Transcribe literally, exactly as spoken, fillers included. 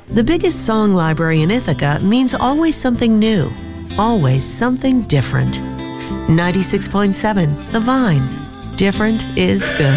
The biggest song library in Ithaca means always something new, always something different. ninety-six point seven The Vine. Different is good.